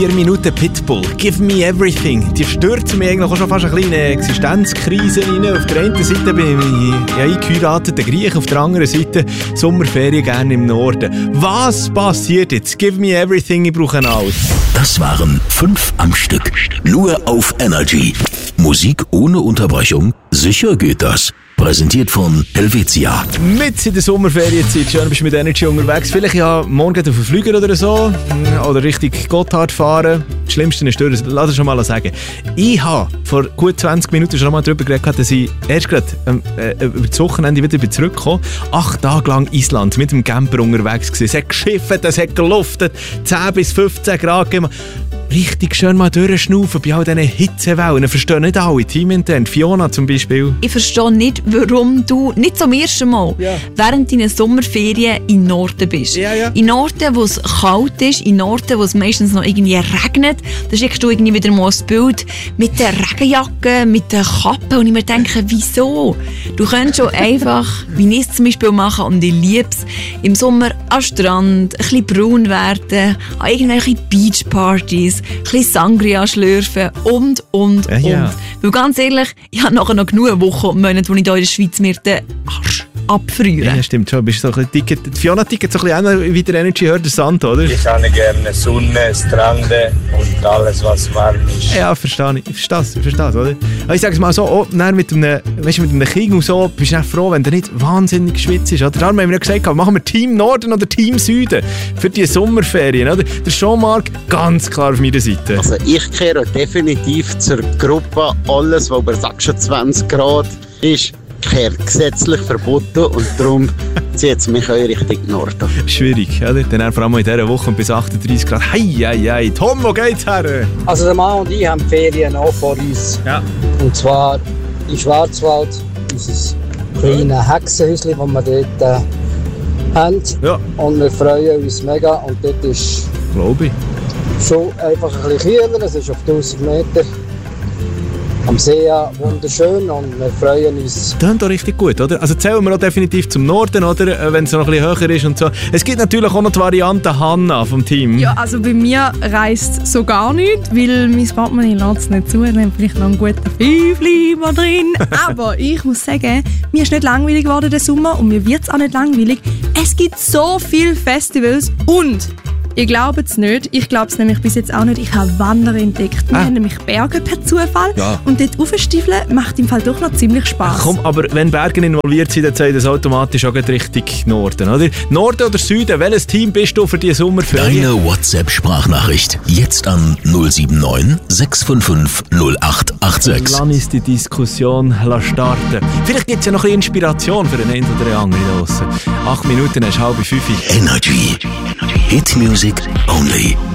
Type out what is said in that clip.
4 Minuten Pitbull, Give Me Everything. Die stürzen mich eigentlich auch schon fast eine kleine Existenzkrise rein. Auf der einen Seite bin ich eingeheirateter Griech, auf der anderen Seite Sommerferien gerne im Norden. Was passiert jetzt? Give Me Everything, ich brauche alles. Das waren 5 am Stück. Nur auf Energy. Musik ohne Unterbrechung? Sicher geht das. Präsentiert von Helvetia. Mit in der Sommerferienzeit. Schön, bist du mit Energy unterwegs. Vielleicht ja morgen auf den Flüger oder so. Oder Richtung Gotthard fahren. Das Schlimmste ist durch. Lass es schon mal sagen. Ich habe vor gut 20 Minuten schon mal darüber geredet, dass ich erst gerade über das Wochenende wieder zurückgekommen bin. 8 Tage lang Island mit dem Camper unterwegs gewesen. Es hat geschifft, es hat geluftet. 10 bis 15 Grad gegeben. Richtig schön mal durchschnaufen bei all diesen Hitzewellen. Verstehen nicht alle, teamintern. Fiona zum Beispiel. Ich verstehe nicht, warum du nicht zum ersten Mal während deiner Sommerferien in Norden bist. In Norden, wo es kalt ist, in Norden, wo es meistens noch irgendwie regnet. Da schickst du irgendwie wieder mal ein Bild mit der Regenjacke, mit der Kappe. Und ich mir denke, wieso? Du könntest schon einfach, wie ich es zum Beispiel mache, und ich liebe es, im Sommer am Strand, ein bisschen braun werden, an irgendwelche Beachpartys, ein bisschen Sangria schlürfen und. Weil ganz ehrlich, ich habe nachher noch genug Wochen und Monate, wo ich hier in der Schweiz mir den Arsch abfriere. Ja, stimmt schon. Bist so ein bisschen dick. Fiona tickt so ein bisschen wie der Energy hört der Sand, oder? Ich habe gerne Sonne, Strände und alles, was warm ist. Ja, verstehe ich. Ich verstehe das, oder? Aber ich sage es mal so, mit einem Kind und so, bist du echt froh, wenn der nicht wahnsinnig schwitzt ist. Oder? Darum haben wir ja gesagt, machen wir Team Norden oder Team Süden für die Sommerferien. Oder? Der Jean-Marc, ganz klar auf meiner Seite. Also ich kehre definitiv zur Gruppe. Alles, was über 26 Grad ist, kehrt gesetzlich verboten und darum zieht es mich auch Richtung Norden. Schwierig, oder? Dann vor allem in dieser Woche bis 38 Grad. Hei. Tom, wo geht's her? Also der Mann und ich haben Ferien auch vor uns. Ja. Und zwar im Schwarzwald, unser kleines Hexenhäuschen, das wir dort haben. Ja. Und wir freuen uns mega. Und dort ist schon einfach ein bisschen kühler, es ist auf 1000 Meter. Am See wunderschön und wir freuen uns. Das klingt doch richtig gut, oder? Also zählen wir auch definitiv zum Norden, oder? Wenn es noch ein bisschen höher ist und so. Es gibt natürlich auch noch die Variante Hanna vom Team. Ja, also bei mir reist so gar nicht, weil mein Partner lässt es nicht zu. Dann habe vielleicht noch einen guten Fünfli drin. Aber ich muss sagen, mir ist nicht langweilig geworden der Sommer und mir wird es auch nicht langweilig. Es gibt so viele Festivals und ihr glaubt es nicht, ich glaube es nämlich bis jetzt auch nicht, ich habe Wandern entdeckt. Wir haben nämlich Berge per Zufall und dort raufstiefeln macht im Fall doch noch ziemlich Spass. Komm, aber wenn Berge involviert sind, dann zeigt das automatisch auch Richtung Norden, oder? Norden oder Süden, welches Team bist du für die Sommerferien? Deine WhatsApp-Sprachnachricht jetzt an 079 655 0886. Lass uns die Diskussion starten. Vielleicht gibt es ja noch ein bisschen Inspiration für den einen oder anderen draussen. 8 Minuten, es ist 4:30. Energy. Hit Music only.